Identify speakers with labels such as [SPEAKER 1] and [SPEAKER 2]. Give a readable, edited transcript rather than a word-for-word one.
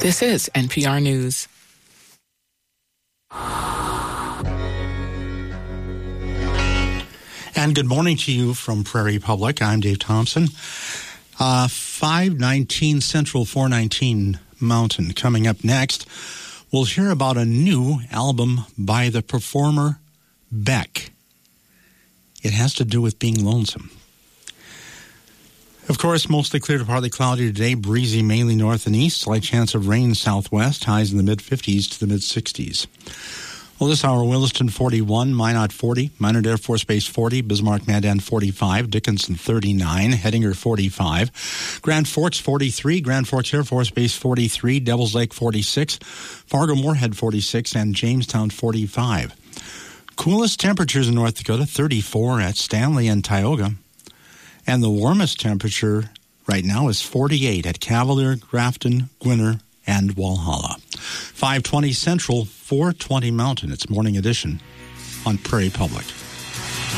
[SPEAKER 1] This is NPR News.
[SPEAKER 2] And good morning to you from Prairie Public. I'm Dave Thompson. 519 Central, 419 Mountain. Coming up next, we'll hear about a new album by the performer Beck. It has to do with being lonesome. Of course, mostly clear to partly cloudy today, breezy mainly north and east, slight chance of rain southwest, highs in the mid-50s to the mid-60s. Well, this hour, Williston 41, Minot 40, Minot Air Force Base 40, Bismarck Mandan 45, Dickinson 39, Hettinger 45, Grand Forks 43, Grand Forks Air Force Base 43, Devils Lake 46, Fargo Moorhead 46, and Jamestown 45. Coolest temperatures in North Dakota, 34 at Stanley and Tioga. And the warmest temperature right now is 48 at Cavalier, Grafton, Gwinner, and Walhalla. 520 Central, 420 Mountain. It's Morning Edition on Prairie Public.